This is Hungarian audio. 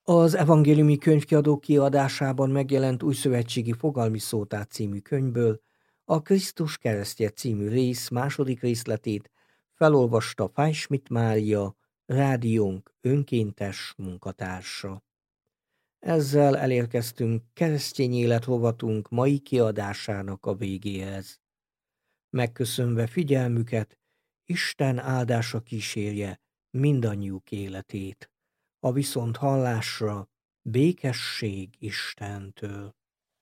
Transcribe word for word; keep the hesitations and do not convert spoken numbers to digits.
Az Evangéliumi Könyvkiadó kiadásában megjelent Újszövetségi Fogalmi Szótár című könyvből a Krisztus keresztje című rész második részletét felolvasta Fájschmidt Mária, rádiónk önkéntes munkatársa. Ezzel elérkeztünk Keresztény Élet rovatunk mai kiadásának a végéhez. Megköszönve figyelmüket, Isten áldása kísérje mindannyiuk életét. A viszonthallásra békesség Istentől.